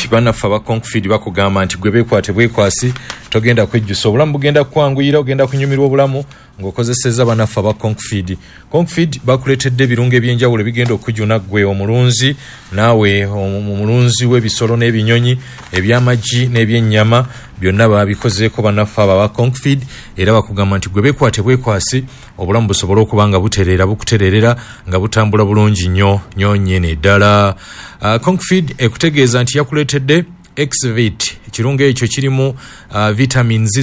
banaffe aba Concfeed bakugamba nti gwe beekwate bwekwasi togenda kwejjusa obulamu bugenda kwanguyira ogenda kunyumirwa obulamu ng'okozesezza banaffe aba Concfeed. Concfeed bakuleetedde ebirungo ebyenjawulo bigenda okujuna gwe omulunzi naawe omulunzi w'ebisolo n'ebinyonyi eby'amagi n'ebyennyama byonna babikozeeko banaffe aba Concfeed era bakugamba nti gwe beekwate bwekwasi obulamu busobola okuba nga bukutererera nga butambula bulungi nnyo nnyene ddala. Concfeed ekutegeeza nti yakuleetedde Exvit ekirungo ekyo kirimu vitamins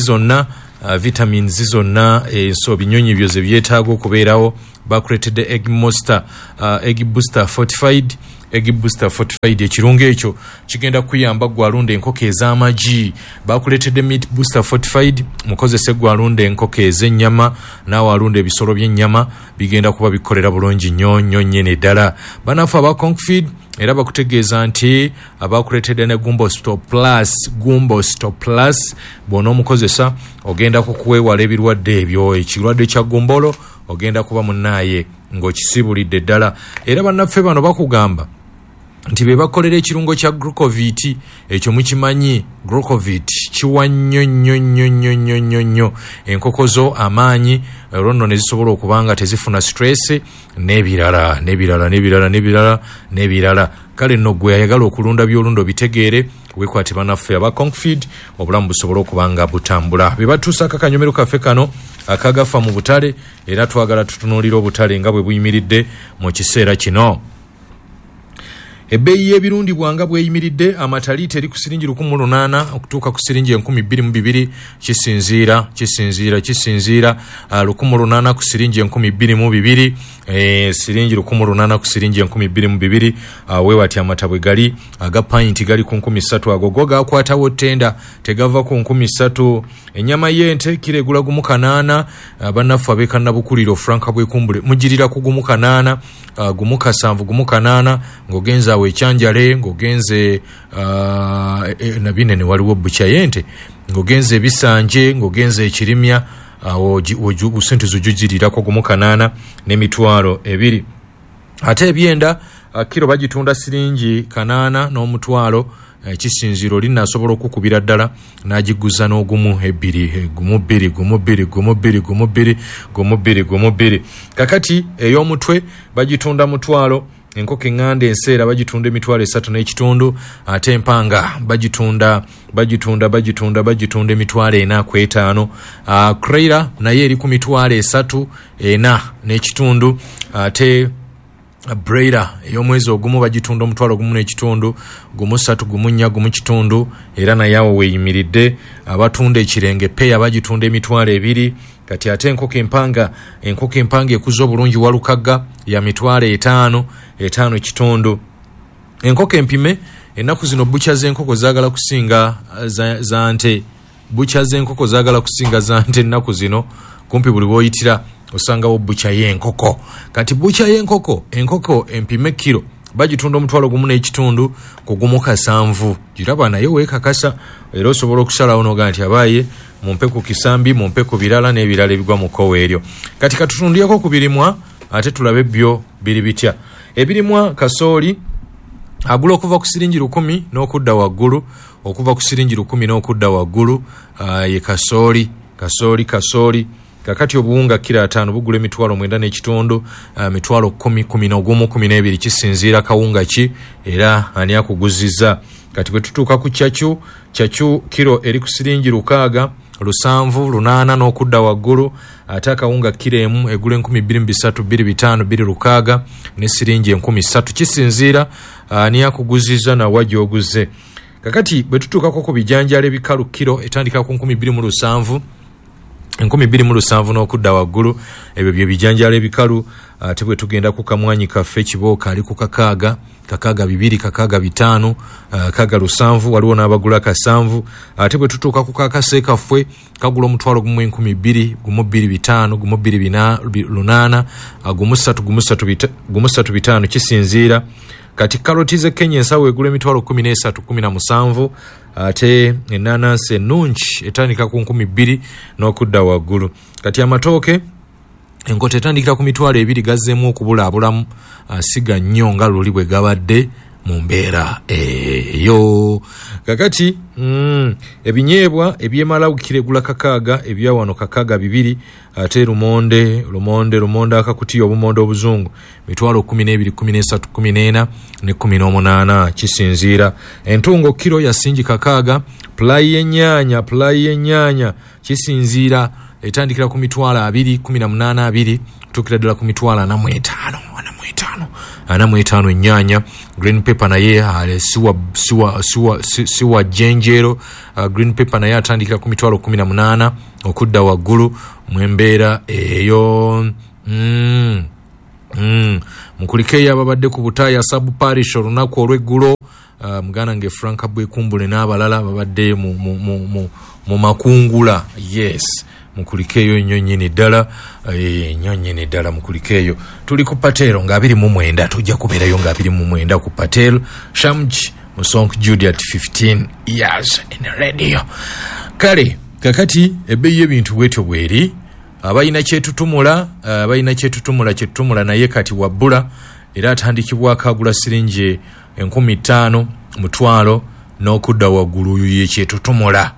zonna so binyonyi byo ze byetaaga okubeerawo. Bakuleetedde Egg Booster Fortified ekirungo ekyo kigenda kuyamba gwalunda enkoko ez'amagi. Bakuleetedde Meat Booster Fortified mukozese gwalunda enkoko ez'ennyama naawe alunda ebisolo by'ennyama bigenda kuba bikolera bulungi nnyo nnyene ddala. Banaffe aba Concfeed era bakutegeeza nti abakuleetedde ne Gumbo Stop Plus bw'ona omukozesa ogenda kukuweewala ebirwadde ebyo. Ekirwadde kya gumbolo ogenda kuba munnaaye ng'okisibulidde ddala. Era bannaffe bano bakugamba nti be bakolera ekirungo kya Glucovit ekyo mukimanyi. Glucovit kiwa nnyo enkoko zo amaanyi olwo nno ne zisobola okuba nga tezifuna stress n'ebirala. Kale nno gwe ayagala okulunda byolundo bitegeere weekwate banaffe aba Concfeed obulamu busobola okuba nga butambula. Be batuusa akakanyomero kaffe kano akagafa mu butale era twagala tutunuulira obutale nga bwe buyimiridde mu kiseera kino. Ebbeeyi y'ebirundibwa nga bweyimiridde amatali teri ku siringi 1,800 okutuuka ku siringi 22,000 kisinziira 1,800 ku siringi 22,000 siringi 1,800 ku siringi 22,000 weewati amatabwe gali aga pint gali ku 3,000 ago gakwatawo tenda tegava ku 3,000. Ennyama y'ente kiregula gumu 8 bannaffe abeekannabukuliro Franka Bwekumbule mugirira ku gumu 8 gumu 7 gumu 8 ng'ogenza wechanjale ng'ogenze nabinene waliwo bbucha yente ng'ogenze ebisanje ng'ogenze ekirimya sente zojugirira gumu 8 n'emitwalo 2. Ate ebyenda kilo bagitunda siringi 8 n'omutwalo kisinziro linnasobola okukubira ddala n'agiguza n'ogumu 2 gumu 2. Kakati ey'omutwe bagitunda mutwalo. Enkoko engande enseera bagitunda emitwalo 3.5 ate empanga bagitunda emitwalo 4.5. Kraila naye eri ku mitwalo 3.4 ate Braila ey'omwezi ogumu bagitunda omutwalo 1.5 gumu 3 gumu 4 gumu 1 era naye awo weeyimiridde. Abatunda ekirenge peya bagitunda emitwalo 2. Kati ate enkoko empanga ekuza obulungi walukaga ya mitwalo 5.5. Enkoko empime ennaku zino bucha z'enkoko zaagala kusinga za nte. Ennaku zino kumpi buli bw'oyitira osangawo bucha y'enkoko. Kati bucha y'enkoko enkoko empime kilo bagitunda omutwalo 1.5 ku gumu 7. Giraba naye weekakasa era osobola okusalawo noga nti abaaye mumpe ku kisambi mumpe ku birala n'ebirala ebigwa mu kkowe eryo. Kati katutundyeko ku birimwa ate tulabe byo biri bitya. Ebirimwa kasooli agula okuva ku siringi 10 n'okudda waggulu. Okuva ku siringi 10 n'okudda waggulu ye kasooli. Kakati obuwunga kilo 5 bugula emitwalo 9.5 mitwalo 10 12 kisinziira kawunga ki era ani akuguzizza. Kati bwe tutuuka ku chachu kilo eri ku siringi 6 7 n'okudda waggulu ate akawunga kilo emu egula 12,300 ne siringi 10,000 kisinziira ani akuguzizza nawa gy'oguze. Kakati bwe tutuukako ku bijanjalo ebikalu kilo etandika ku 2,700 n'okudda waggulu. Ebyo bye bijanjalo ebikalu. Ate bwe tugenda ku kamwanyi kaffe kibooka ali ku kakaaga 2 kakaaga 5 kakaaga 7 waliwo n'abagula 7. Ate bwe tutuuka ku kakase kaffe kagula omutwalo 1,200 gumu 2.5 gumu 2.8 gumu 3.5 kisinziira. Kati karoti ze Kenya ensawo egula emitwalo 13-17 ate enanasi ennungi etandika ku 2,000 n'okudda waggulu. Kati amatooke enkota etandikira ku mitwalo 2 gazzeemu okubulaabulamu siga nnyo nga luli bwe gabadde mu mbeera eyo. Kakati ebinyeebwa ebyemala ukiregula kakaaga ebya wano kakaaga 2 ate lumonde akakutiya obumonde obuzungu mitwalo 12 13 14 ne 18 kisinziira. Entungo kilo ya sinji kakaaga. Plai yennyanya kisinziira etandikira ku mitwalo 2 18 2 tukira ddala ku mitwalo 45 ennyanya. Green pepper naye siwa jenjero. Green pepper naye atandikira ku mitwalo 18 okudda waggulu mu embeera eyo. Mukulikeyo ababadde ku butaaya sub parish olunaku olw'eggulo. Muganda nge Franka Bwekumbule n'abalala babadde mu makungula. Yes, mukulikeyo nnyonnyini ddala mukulikeyo. Tuli ku Patero nga 29 tujja kubeerayo nga 29 ku Patero. Shamji Musonk Juliet 15 years in radio. Kale kakati ebbeeyi y'ebintu bwetyo bweri. Abalina kyetutumula naye kati wabbula era atandikibwako agula siringi 15,000 mutwalo n'okudda waggulu y'ekyetutumula.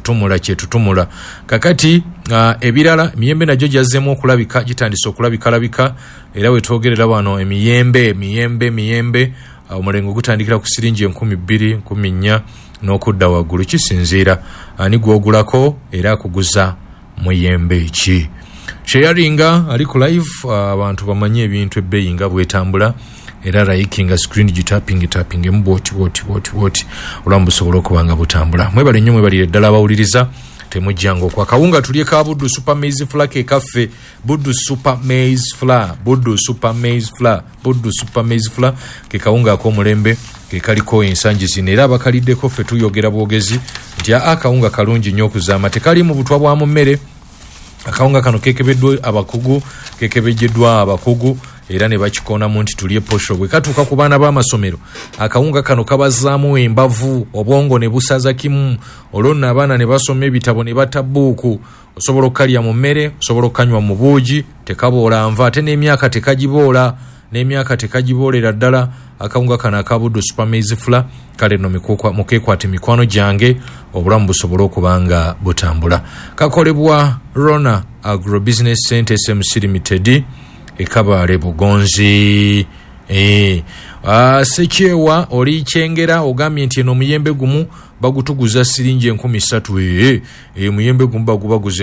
Kakati ebirala emiyembe najjo gyazzeemu okulabika, gitandise okulabika era wetwogerera wano emiyembe omulengo gutandikira ku siringi 12,000 14 n'okudda waggulu kisinziira ani gwogulako era akuguza muyembe ki. Sharinga ali ku live abantu bamanye ebintu ebbeeyi nga bwetambula era likinga screen tapping mboti olambu sobola okubanga butambula. Mwebale nnyo mwebalire ddala abawuliriza temujjango kwa kawunga tulye ka Buddu Super Maize Flour ke kaffe. Buddu Super Maize Flour ke kawunga ak'omulembe ke kaliko ensangi zino era abakaliddeko ffe tuyogera bwogezi nti akawunga kalungi nnyo okuzaama tekali mu butwa bwa mu mmere. Akawunga kano kekebejjeddwa abakugu era ne bakikonamu nti tulye posho bwe katuuka ku baana b'amasomero. Akawunga kano kabazaamu embavu obwongo ne busaza kimu. Olwonna abaana ne basoma ebitabo ne batabbuuku. Osobola okalya mu mmere, osobola okanywa mu buugi, tekaboola nva ate n'emyaka tekagiboolera ddala. Akawunga kano aka Buddu Super Maize Flour kale no mukekwate mikwano gyange obulamu busobola okubanga butambula. Kakolebwa Rona Agrobusiness Center SMC Limited Ekabale Bugonzi. Sekyewa oli kyengera ogambye nti eno muyembe gumu bagutuguza siringi 13,000. Muyembe gumu bagubaguza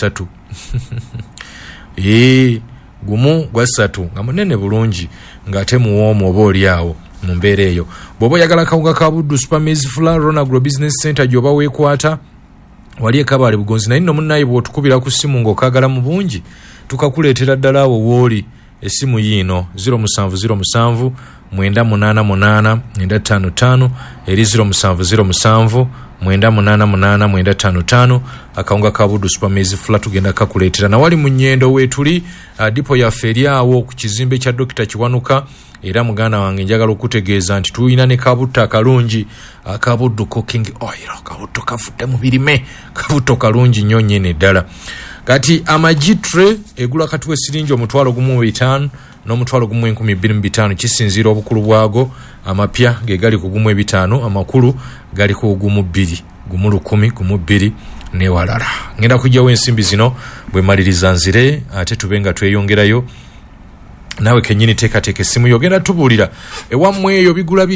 13,000. Gumu gwa 3 nga munene bulungi ngate muwomo oba oli awo mu mbeera eyo. Bw'oba oyagala kawunga ka Buddu Super Maize Flour Rona Agrobusiness Center gy'oba weekwata wali Ekabale Bugonzi naye nno munnaye bw'otukubira ku ssimu ng'okaagala mu bungi tukakuleetera ddala awo w'oli. Essimu yiino 0707 988 955 eri 0707 988 955. Akawunga ka Buddu Super Maize Flour tugenda kakuleetera na wali mu Nnyendo weetuli dipo yaffe eri awo ku kizimbe kya Dr. Kiwanuka. Era muganda wange njagala okutegeeza nti tulina ne kabutto akalungi aka Buddu Cooking Oil. Kabutto kafudde mu birime, kabutto kalungi nnyo nnyene ddala. Kati amajitre egula katuwe siringi omutwalo gumu 5 n'omutwalo gumu 12,500 kisinziira obukulu bwago. Amapya ge gali ku gumu 5, amakulu gali ku gumu 2, gumu 10, gumu 2 ne walala. Ngenda kujjawo ensimbi zino bwe maliriza nzire ate tubenga tweyongerayo. Nawe kenyini teka simu yogenda tubulira ewammwe eyo bigula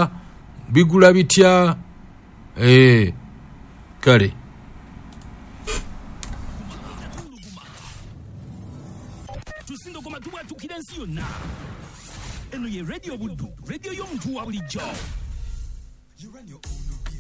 bitya kale tusindo koma tuwa tukirensi yonna eno ye radio Buddu radio y'omuntu wa bulijjo.